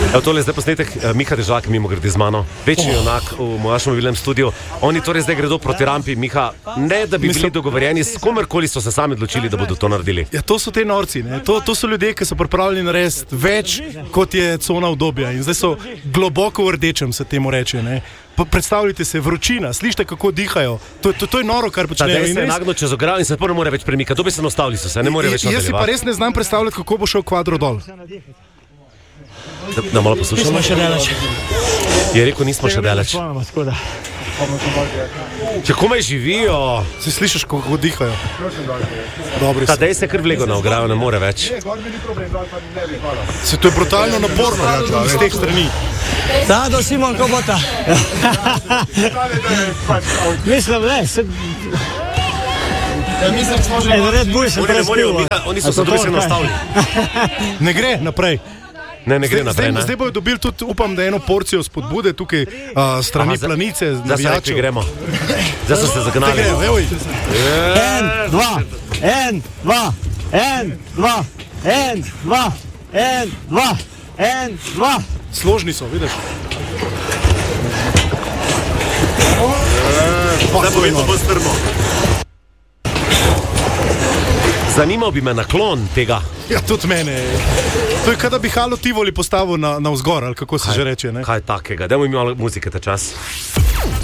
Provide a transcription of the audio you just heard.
Evo, tole je zdaj posnetek Miha Dežak, mimo grede z mano. Večni junak v mojem mobilnem studiu. Oni torej zdaj gredo proti rampi. Miha, ne da bi bili dogovorjeni, s komerkoli so se sami odločili, da bodo to naredili. Ja, to so te norci, ne? To so ljudje, ki so pripravljeni narediti več, kot je cona udobja. In zdaj so globoko v rdečem, se temu reče. Ne? Predstavljajte se, vročina, slište, kako dihajo. To je noro, kar počnejo. Zdaj se je nagnil čez ograjo in se ne more več premikati. Dobi se nastavili so se, ne more več nadaljevati. Jaz si pa res ne znam predstavljati, kako bo šel kvadro dol. Da malo poslušamo. Nismo še daleč. Je rekel, nismo še daleč. Če komaj živijo. Si slišiš, kako dihajo. Dobri so. Dej se kar vlego na ograjo, ne more več. Se to je brutalno naporno iz teh strani. Da, do Simon Kobota. Mislim, ne, se... Red Bull sem prespil. Oni so se drugi nastavili. Ne gre naprej. Ne gre naprej. Zdaj bojo dobili tudi, upam, da eno porcijo spodbude tukaj strani planice. Zdaj se rekli gremo. Zdaj so se zagnali. En, dva, en, dva, en, dva, en, dva, en, dva, en, dva. Složni so, vidiš? Zdaj bo vedno bolj strmo. Zanimal bi me naklon tega. Ja, tudi mene. To je, kada bi Halo Tivoli postavil na vzgor, ali kako se že reče, ne? Kaj takega? Dajmo mi malo muzike ta čas.